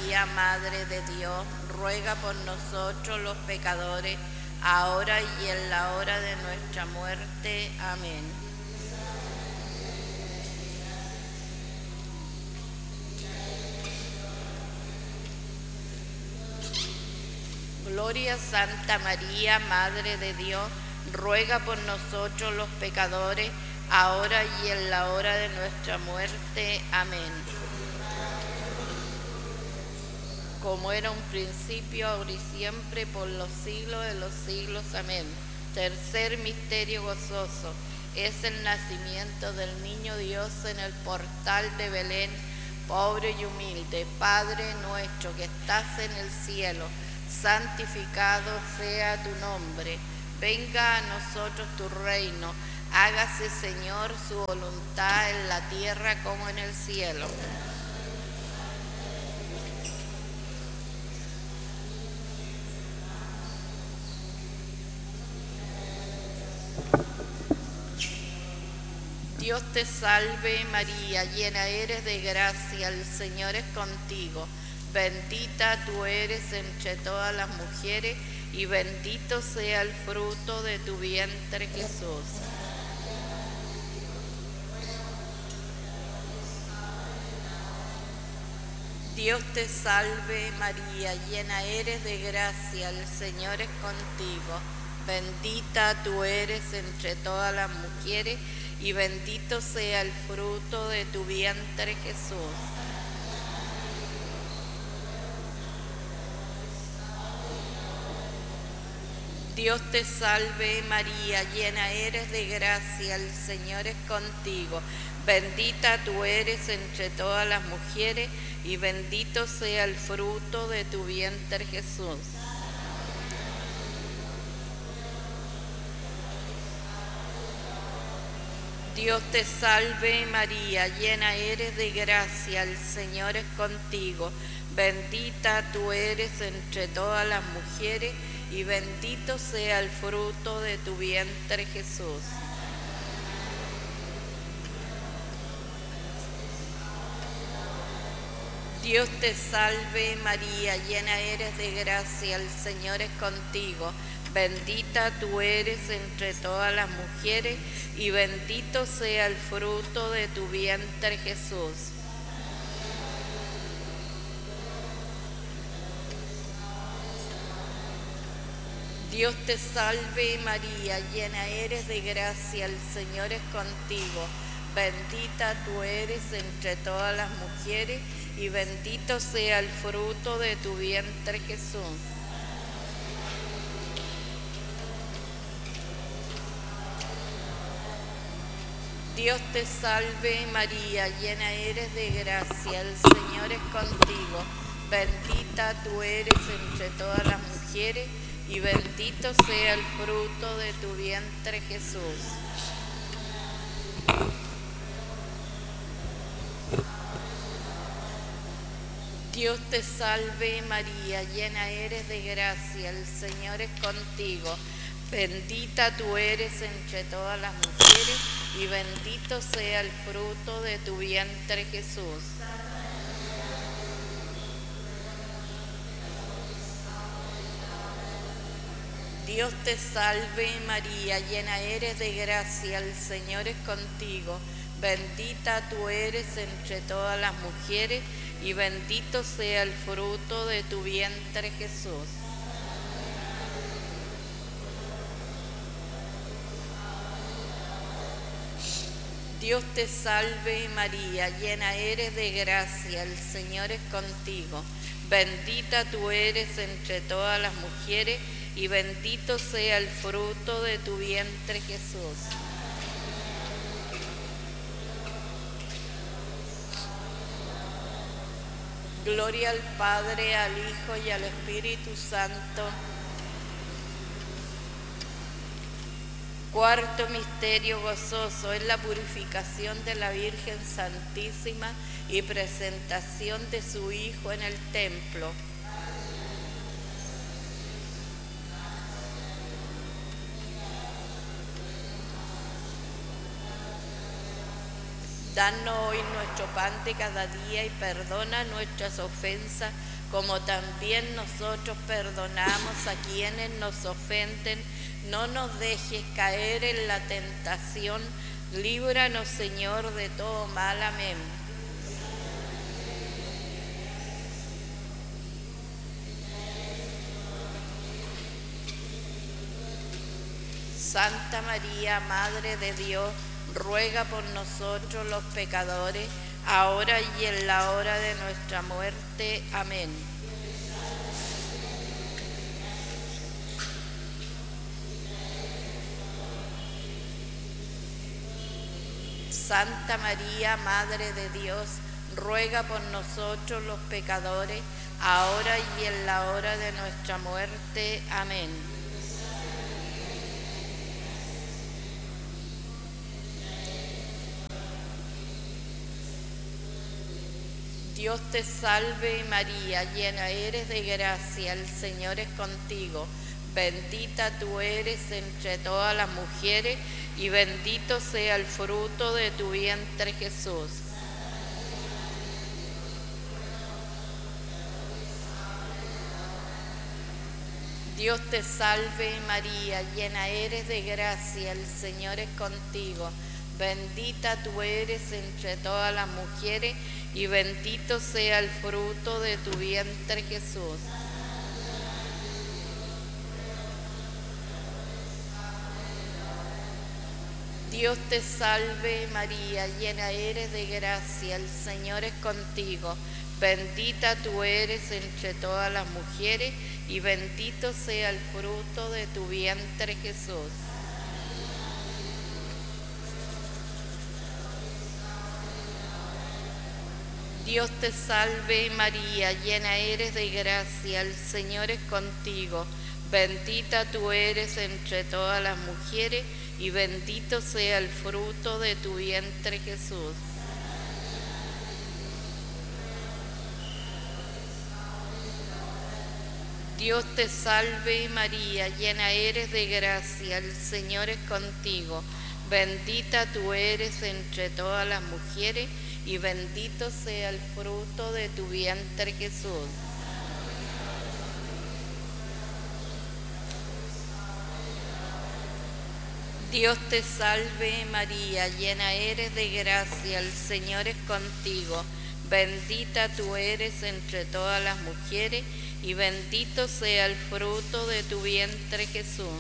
María, Madre de Dios, ruega por nosotros los pecadores, ahora y en la hora de nuestra muerte. Amén. Gloria a Santa María, Madre de Dios, ruega por nosotros los pecadores, ahora y en la hora de nuestra muerte. Amén. Como era un principio, ahora y siempre, por los siglos de los siglos. Amén. Tercer misterio gozoso es el nacimiento del niño Dios en el portal de Belén, pobre y humilde. Padre nuestro que estás en el cielo, santificado sea tu nombre. Venga a nosotros tu reino. Hágase, Señor, su voluntad en la tierra como en el cielo. Dios te salve María, llena eres de gracia, el Señor es contigo. Bendita tú eres entre todas las mujeres y bendito sea el fruto de tu vientre, Jesús. Dios te salve María, llena eres de gracia, el Señor es contigo. Bendita tú eres entre todas las mujeres y bendito sea el fruto de tu vientre, Jesús. Dios te salve María, llena eres de gracia, el Señor es contigo. Bendita tú eres entre todas las mujeres y bendito sea el fruto de tu vientre, Jesús. Dios te salve María, llena eres de gracia, el Señor es contigo. Bendita tú eres entre todas las mujeres y bendito sea el fruto de tu vientre, Jesús. Dios te salve María, llena eres de gracia, el Señor es contigo. Bendita tú eres entre todas las mujeres y bendito sea el fruto de tu vientre, Jesús. Dios te salve María, llena eres de gracia, el Señor es contigo. Bendita tú eres entre todas las mujeres y bendito sea el fruto de tu vientre, Jesús. Dios te salve María, llena eres de gracia, el Señor es contigo. Bendita tú eres entre todas las mujeres y bendito sea el fruto de tu vientre, Jesús. Dios te salve María, llena eres de gracia, el Señor es contigo. Bendita tú eres entre todas las mujeres y bendito sea el fruto de tu vientre, Jesús. Dios te salve María, llena eres de gracia, el Señor es contigo. Bendita tú eres entre todas las mujeres y bendito sea el fruto de tu vientre, Jesús. Dios te salve María, llena eres de gracia, el Señor es contigo. Bendita tú eres entre todas las mujeres y bendito sea el fruto de tu vientre, Jesús. Gloria al Padre, al Hijo y al Espíritu Santo. Cuarto misterio gozoso es la purificación de la Virgen Santísima y presentación de su Hijo en el templo. Danos hoy nuestro pan de cada día y perdona nuestras ofensas, como también nosotros perdonamos a quienes nos ofenden. No nos dejes caer en la tentación, líbranos, Señor, de todo mal. Amén. Santa María, Madre de Dios, ruega por nosotros los pecadores, ahora y en la hora de nuestra muerte. Amén. Santa María, Madre de Dios, ruega por nosotros los pecadores, ahora y en la hora de nuestra muerte. Amén. Dios te salve María, llena eres de gracia, el Señor es contigo. Bendita tú eres entre todas las mujeres, y bendito sea el fruto de tu vientre, Jesús. Dios te salve María, llena eres de gracia, el Señor es contigo. Bendita tú eres entre todas las mujeres, y bendito sea el fruto de tu vientre, Jesús. Dios te salve María, llena eres de gracia, el Señor es contigo. Bendita tú eres entre todas las mujeres, y bendito sea el fruto de tu vientre, Jesús. Dios te salve María, llena eres de gracia, el Señor es contigo. Bendita tú eres entre todas las mujeres, y bendito sea el fruto de tu vientre, Jesús. Dios te salve María, llena eres de gracia, el Señor es contigo. Bendita tú eres entre todas las mujeres, y bendito sea el fruto de tu vientre, Jesús. Dios te salve María, llena eres de gracia, el Señor es contigo. Bendita tú eres entre todas las mujeres, y bendito sea el fruto de tu vientre, Jesús.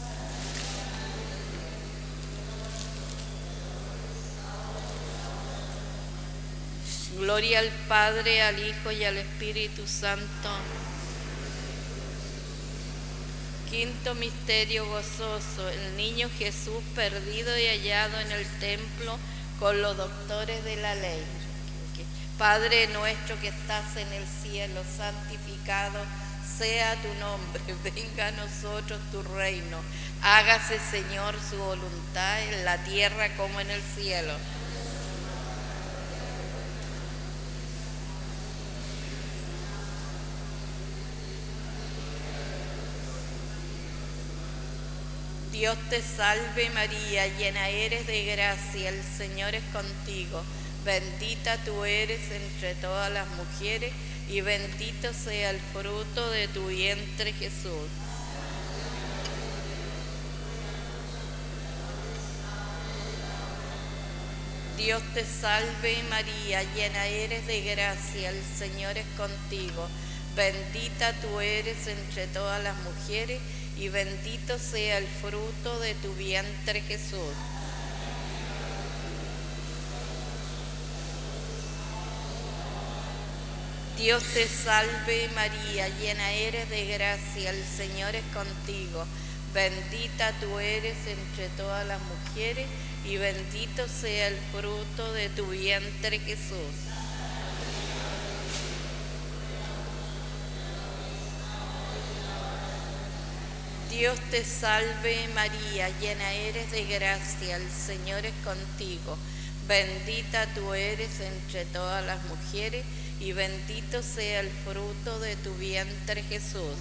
Gloria al Padre, al Hijo y al Espíritu Santo. Quinto misterio gozoso, el niño Jesús perdido y hallado en el templo con los doctores de la ley. Padre nuestro que estás en el cielo, santificado sea tu nombre, venga a nosotros tu reino. Hágase, Señor, su voluntad en la tierra como en el cielo. Dios te salve María, llena eres de gracia, el Señor es contigo. Bendita tú eres entre todas las mujeres, y bendito sea el fruto de tu vientre, Jesús. Dios te salve María, llena eres de gracia, el Señor es contigo. Bendita tú eres entre todas las mujeres, y bendito sea el fruto de tu vientre, Jesús. Dios te salve María, llena eres de gracia, el Señor es contigo. Bendita tú eres entre todas las mujeres, y bendito sea el fruto de tu vientre, Jesús. Dios te salve María, llena eres de gracia, el Señor es contigo. Bendita tú eres entre todas las mujeres, y bendito sea el fruto de tu vientre, Jesús.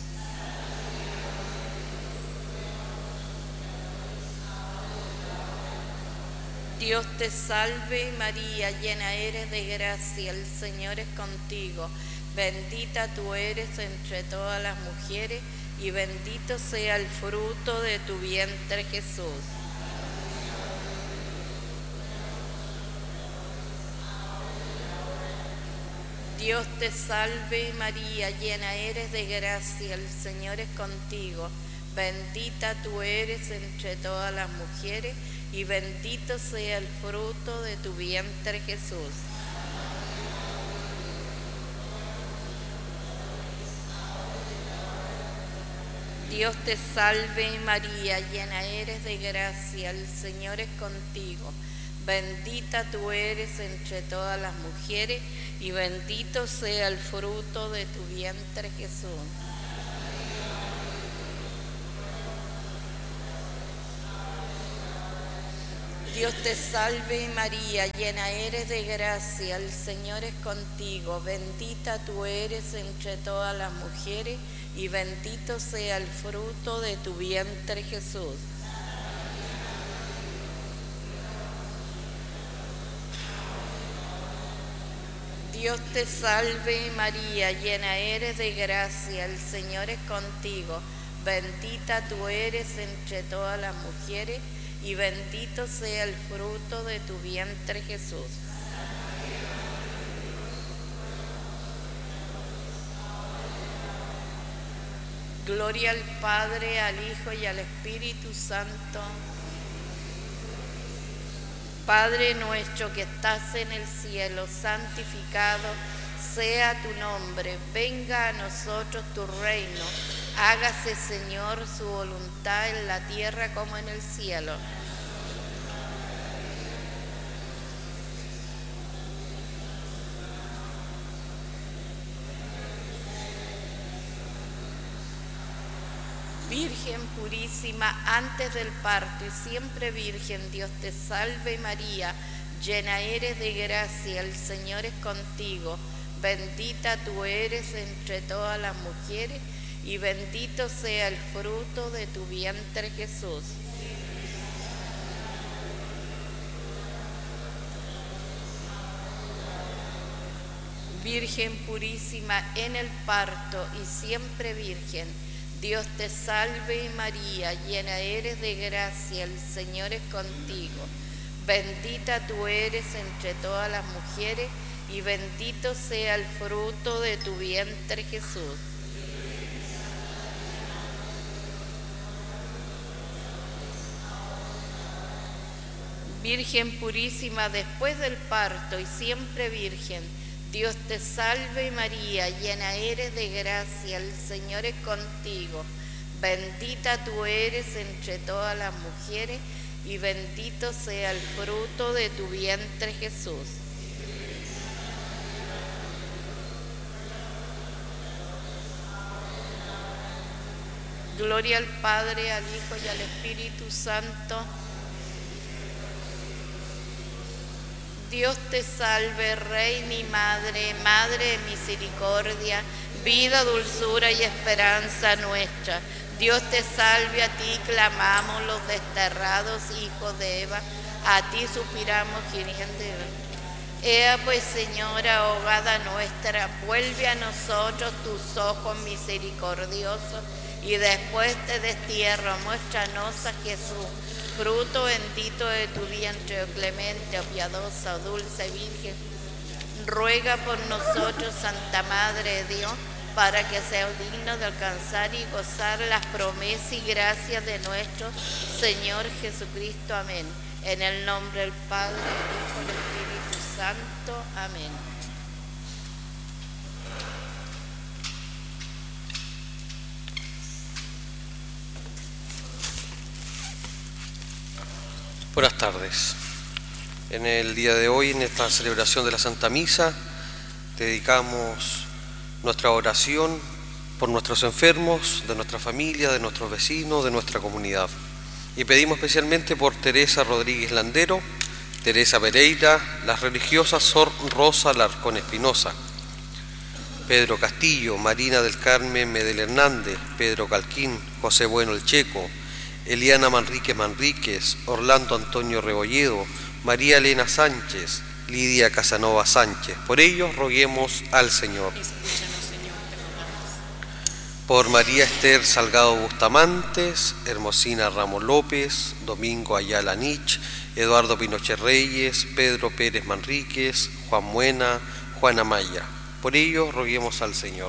Dios te salve María, llena eres de gracia, el Señor es contigo. Bendita tú eres entre todas las mujeres, y bendito sea el fruto de tu vientre, Jesús. Dios te salve María, llena eres de gracia, el Señor es contigo. Bendita tú eres entre todas las mujeres, y bendito sea el fruto de tu vientre, Jesús. Dios te salve María, llena eres de gracia, el Señor es contigo. Bendita tú eres entre todas las mujeres, y bendito sea el fruto de tu vientre, Jesús. Dios te salve María, llena eres de gracia, el Señor es contigo. Bendita tú eres entre todas las mujeres, y bendito sea el fruto de tu vientre, Jesús. Dios te salve María, llena eres de gracia, el Señor es contigo. Bendita tú eres entre todas las mujeres, y bendito sea el fruto de tu vientre, Jesús. Gloria al Padre, al Hijo y al Espíritu Santo. Padre nuestro que estás en el cielo, santificado sea tu nombre. Venga a nosotros tu reino. Hágase, Señor, su voluntad en la tierra como en el cielo. Virgen purísima, antes del parto y siempre virgen, Dios te salve María, llena eres de gracia, el Señor es contigo. Bendita tú eres entre todas las mujeres, y bendito sea el fruto de tu vientre, Jesús. Virgen purísima en el parto y siempre virgen, Dios te salve María, llena eres de gracia, el Señor es contigo. Bendita tú eres entre todas las mujeres, y bendito sea el fruto de tu vientre, Jesús. Virgen purísima después del parto y siempre virgen, Dios te salve María, llena eres de gracia, el Señor es contigo. Bendita tú eres entre todas las mujeres, y bendito sea el fruto de tu vientre, Jesús. Gloria al Padre, al Hijo y al Espíritu Santo. Dios te salve, Reina y Madre, Madre de misericordia, vida, dulzura y esperanza nuestra. Dios te salve, a ti clamamos los desterrados hijos de Eva, a ti suspiramos gimiendo. Ea pues, Señora, abogada nuestra, vuelve a nosotros tus ojos misericordiosos, y después de destierro muéstranos a Jesús, fruto bendito de tu vientre, oh clemente, oh piadosa, oh dulce Virgen. Ruega por nosotros, Santa Madre de Dios, para que seamos dignos de alcanzar y gozar las promesas y gracias de nuestro Señor Jesucristo. Amén. En el nombre del Padre, del Hijo y del Espíritu Santo. Amén. Buenas tardes. En el día de hoy, en esta celebración de la Santa Misa, dedicamos nuestra oración por nuestros enfermos, de nuestra familia, de nuestros vecinos, de nuestra comunidad. Y pedimos especialmente por Teresa Rodríguez Landero, Teresa Pereira, las religiosas Sor Rosa Larcón Espinosa, Pedro Castillo, Marina del Carmen Medel Hernández, Pedro Calquín, José Bueno el Checo, Eliana Manríquez Manríquez, Orlando Antonio Rebolledo, María Elena Sánchez, Lidia Casanova Sánchez. Por ellos roguemos al Señor. Escúchanos, Señor, te rogamos. Por María Esther Salgado Bustamantes, Hermosina Ramos López, Domingo Ayala Nich, Eduardo Pinochet Reyes, Pedro Pérez Manríquez, Juan Muena, Juana Maya. Por ellos roguemos al Señor.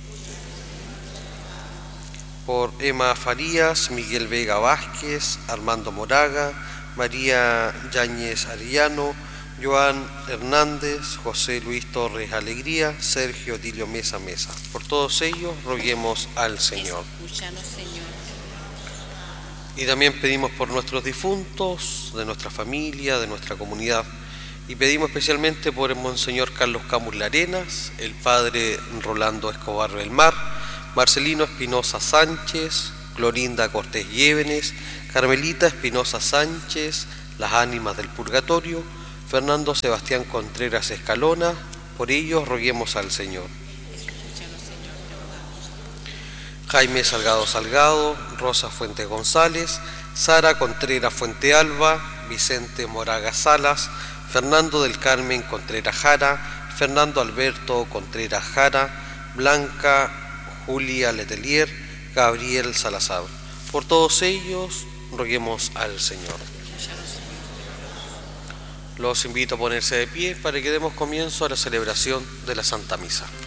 Por Emma Farías, Miguel Vega Vázquez, Armando Moraga, María Yáñez Arellano, Joan Hernández, José Luis Torres Alegría, Sergio Tilio Mesa Mesa. Por todos ellos roguemos al Señor. Escúchanos, Señor. Y también pedimos por nuestros difuntos, de nuestra familia, de nuestra comunidad. Y pedimos especialmente por el Monseñor Carlos Camus Larenas, el Padre Rolando Escobar del Mar, Marcelino Espinosa Sánchez, Clorinda Cortés Llévenes, Carmelita Espinosa Sánchez, las ánimas del purgatorio, Fernando Sebastián Contreras Escalona. Por ellos roguemos al Señor. Escúchanos, Señor, te rogamos. Jaime Salgado Salgado, Rosa Fuentes González, Sara Contreras Fuente Alba, Vicente Moraga Salas, Fernando del Carmen Contreras Jara, Fernando Alberto Contreras Jara, Blanca Julia Letelier, Gabriel Salazar. Por todos ellos roguemos al Señor. Los invito a ponerse de pie para que demos comienzo a la celebración de la Santa Misa.